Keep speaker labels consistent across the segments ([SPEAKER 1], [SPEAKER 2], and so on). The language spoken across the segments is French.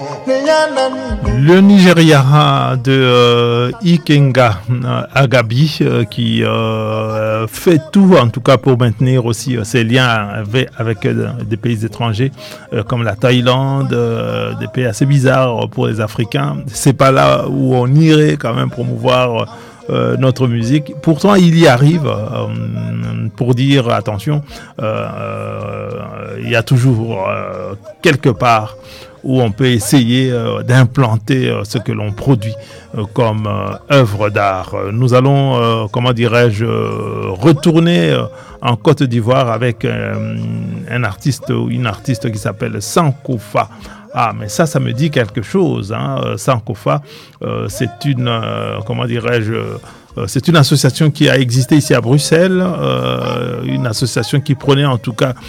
[SPEAKER 1] Le Nigeria de Ikenga Agabi qui fait tout en tout cas pour maintenir aussi ses liens avec des pays étrangers comme la Thaïlande, des pays assez bizarres pour les Africains. C'est pas là où on irait quand même promouvoir notre musique. Pourtant, il y arrive pour dire attention, il y a toujours quelque part où on peut essayer d'implanter ce que l'on produit comme œuvre d'art. Nous allons, comment dirais-je, retourner en Côte d'Ivoire avec un artiste ou une artiste qui s'appelle Sankofa. Ah, mais ça me dit quelque chose. Sankofa, c'est une, comment dirais-je, c'est une association qui a existé ici à Bruxelles, une association qui prenait en tout cas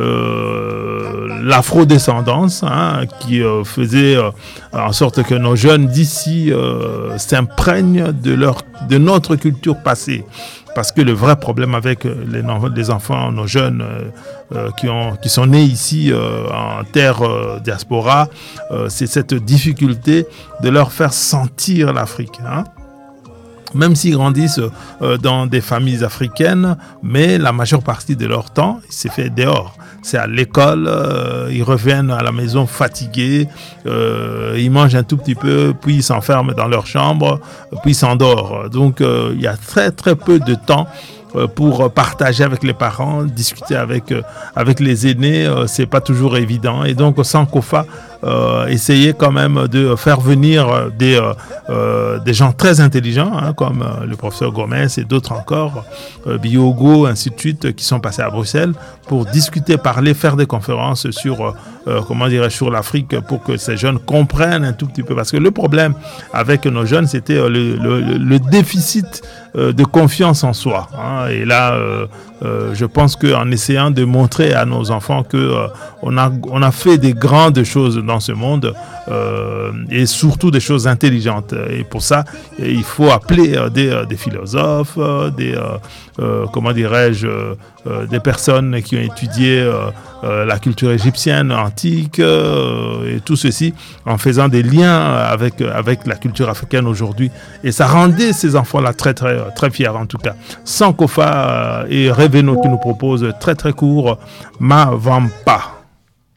[SPEAKER 1] l'afrodescendance, qui faisait en sorte que nos jeunes d'ici s'imprègnent de notre culture passée. Parce que le vrai problème avec les enfants, nos jeunes qui sont nés ici en terre diaspora, c'est cette difficulté de leur faire sentir l'Afrique. Même s'ils grandissent dans des familles africaines, mais la majeure partie de leur temps, c'est fait dehors. C'est à l'école, ils reviennent à la maison fatigués, ils mangent un tout petit peu, puis ils s'enferment dans leur chambre, puis ils s'endorment. Donc il y a très très peu de temps pour partager avec les parents, discuter avec les aînés, c'est pas toujours évident. Et donc Sankofa essayer quand même de faire venir des gens très intelligents, comme le professeur Gomez et d'autres encore, Biogo, ainsi de suite, qui sont passés à Bruxelles pour discuter, parler, faire des conférences sur sur l'Afrique, pour que ces jeunes comprennent un tout petit peu. Parce que le problème avec nos jeunes, c'était le déficit de confiance en soi. Et là, je pense qu'en essayant de montrer à nos enfants que on a fait des grandes choses dans ce monde, et surtout des choses intelligentes. Et pour ça, il faut appeler des philosophes, des personnes qui ont étudié la culture égyptienne antique, et tout ceci en faisant des liens avec la culture africaine aujourd'hui. Et ça rendait ces enfants-là très très très fiers en tout cas. Sankofa et Reveno qui nous propose très très court Ma Vampa.